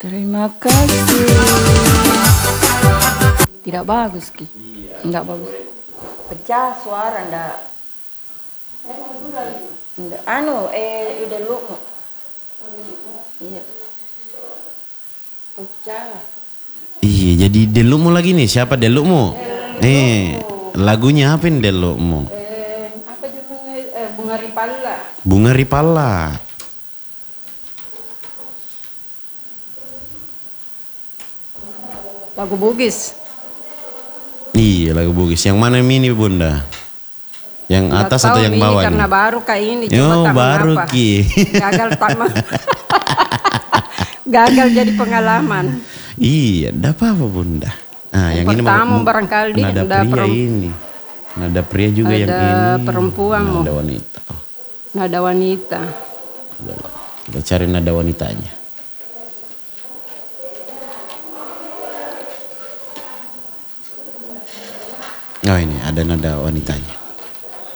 Terima kasih. Tidak bagus, Ki. Enggak bagus. Pecah suara ndak. Ide lu. Iya. Pecah. Iya, jadi delukmu lagi nih. Siapa delukmu? Lagunya apa nih delukmu? Apa judulnya? Bunga Ripala. Bunga Ripala. Lagu Bugis. Iya, lagu Bugis. Yang mana ini Bunda? Yang atas atau yang bawah nih? Karena baru kayak ini. Yo, baru apa? Ki. Gagal gagal jadi pengalaman. Iya, enggak apa-apa Bunda. Nah, yang pertama ini barangkali nada pria ini. Nada pria juga yang ini. Ada perempuan. Nada wanita. Oh. Nada wanita. Kita cari nada wanitanya. Oh ini ada nada wanitanya.